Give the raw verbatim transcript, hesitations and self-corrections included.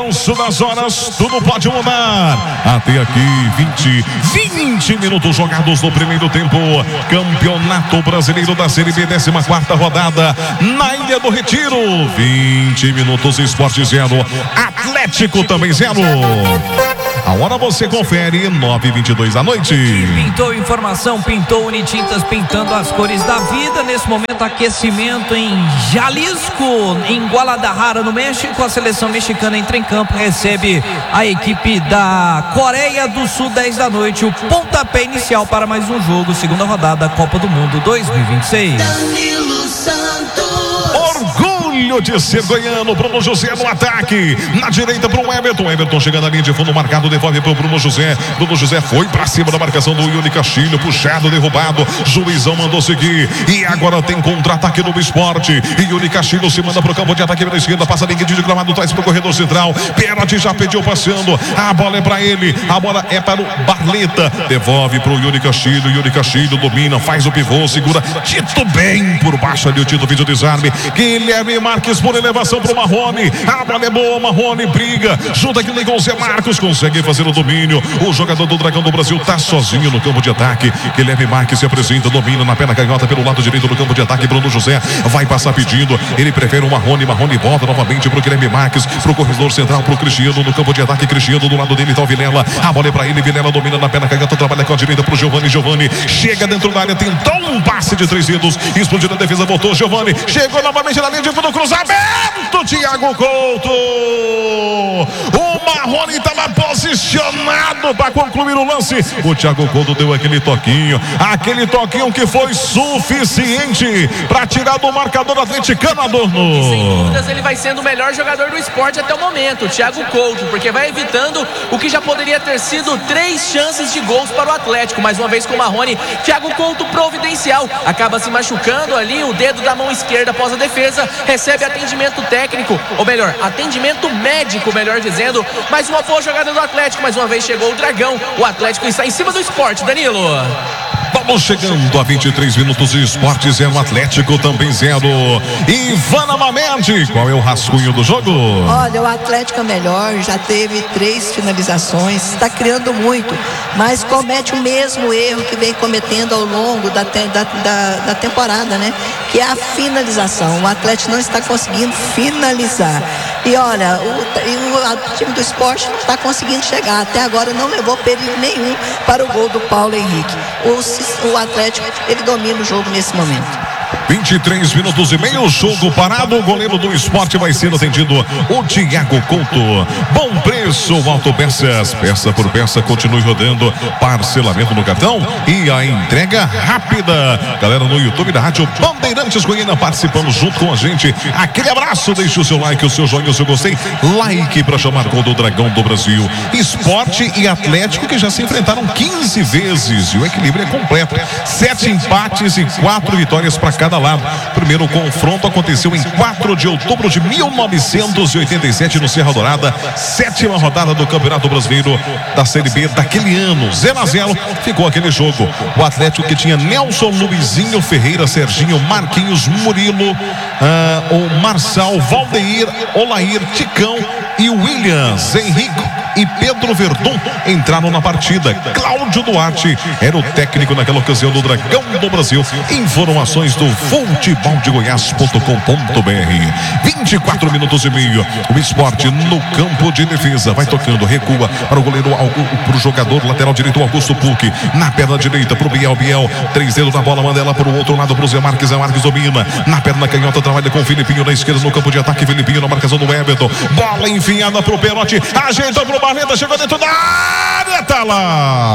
Das horas, tudo pode mudar. Até aqui, vinte, vinte minutos jogados no primeiro tempo. Campeonato Brasileiro da Série B, décima quarta rodada, na Ilha do Retiro. vinte minutos, Sport zero, Atlético também zero. A hora você confere, nove e vinte e dois da noite. Pintou informação, pintou Unitintas, pintando as cores da vida. Nesse momento, aquecimento em Jalisco, em Guadalajara, no México. A seleção mexicana entra em campo, recebe a equipe da Coreia do Sul, dez da noite. O pontapé inicial para mais um jogo, segunda rodada, Copa do Mundo dois mil e vinte e seis. Danilo Santos. Orgulho de ser goiano. Bruno José no ataque, na direita para o Everton. Everton chegando na linha de fundo marcado, devolve para o Bruno José. Bruno José foi para cima da marcação do Yuri Castilho, puxado, derrubado. Juizão mandou seguir e agora tem contra-ataque no esporte. Yuri Castilho se manda para o campo de ataque pela esquerda, passa a linha de gramado, traz para o corredor central. Pênalti, já pediu passando. A bola é para ele, a bola é para o Barleta. Devolve para o Yuri Castilho. Yuri Castilho domina, faz o pivô, segura. Tito bem por baixo ali, o Tito vídeo desarme. Guilherme Marques por elevação para o Marrone. A bola é boa, Marrone briga junto aqui com o Zé Marcos, consegue fazer o domínio. O jogador do Dragão do Brasil tá sozinho no campo de ataque. Guilherme Marques se apresenta, domina na perna canhota pelo lado direito do campo de ataque. Bruno José vai passar pedindo, ele prefere o Marrone. Marrone volta novamente pro Guilherme Marques, pro corredor central, pro Cristiano no campo de ataque. Cristiano do lado dele tá o Vilela, a bola é pra ele. Vilela domina na perna canhota, trabalha com a direita pro Giovani. Giovani chega dentro da área, tentou um passe de três dedos, explodiu na defesa, voltou. Giovani chegou novamente na linha de fundo, cruzamento. Thiago Couto, o Marrone estava posicionado para concluir o lance. O Thiago Couto deu aquele toquinho, aquele toquinho que foi suficiente para tirar do marcador atleticano, Adorno. Sem dúvidas, ele vai sendo o melhor jogador do esporte até o momento, o Thiago Couto, porque vai evitando o que já poderia ter sido três chances de gols para o Atlético. Mais uma vez com o Marrone. Thiago Couto providencial, acaba se machucando ali, o dedo da mão esquerda após a defesa, recebe atendimento técnico, ou melhor, atendimento médico, melhor dizendo. Mais uma boa jogada do Atlético, mais uma vez chegou o Dragão. O Atlético está em cima do esporte, Danilo. Vamos chegando a vinte e três minutos, Esporte zero, Atlético também zero. Ivana Mamede, qual é o rascunho do jogo? Olha, o Atlético é melhor, já teve três finalizações, está criando muito, mas comete o mesmo erro que vem cometendo ao longo da, te, da, da, da temporada, né? Que é a finalização. O Atlético não está conseguindo finalizar. E olha, o, e o, o time do esporte não está conseguindo chegar. Até agora não levou perigo nenhum para o gol do Paulo Henrique. O, o Atlético, ele domina o jogo nesse momento. vinte e três minutos e meio, jogo parado. O goleiro do esporte vai ser atendido, o Thiago Couto. Bom preço, Autopeças, peça por peça, continue rodando. Parcelamento no cartão e a entrega rápida. Galera no YouTube da Rádio Bandeirantes Goiânia participando junto com a gente. Aquele abraço, deixe o seu like, o seu joinha, o seu gostei. Like para chamar gol do Dragão do Brasil. Esporte e Atlético que já se enfrentaram quinze vezes e o equilíbrio é completo. Sete empates e quatro vitórias para cada lado. Primeiro confronto aconteceu em quatro de outubro de mil novecentos e oitenta e sete no Serra Dourada, sétima rodada do Campeonato Brasileiro da Série B daquele ano. Zero a zero ficou aquele jogo. O Atlético que tinha Nelson, Luizinho, Ferreira, Serginho, Marquinhos, Murilo, uh, o Marçal, Valdeir, Olair, Ticão e Williams, Henrique e Pedro Verdun entraram na partida. Cláudio Duarte era o técnico naquela ocasião do Dragão do Brasil. Informações do futebol de goiás ponto com ponto br. vinte e quatro minutos e meio. O esporte no campo de defesa vai tocando, recua para o goleiro, para o jogador lateral direito Augusto Puc, na perna direita para o Biel. Biel, três dedos na bola, manda ela para o outro lado para o Zé Marques. Zé Marques domina na perna canhota, trabalha com o Filipinho na esquerda no campo de ataque. Filipinho na marcação do Everton, bola enfiada para o Perotti, ajeita para o Barleta, chegou dentro da área, tá lá.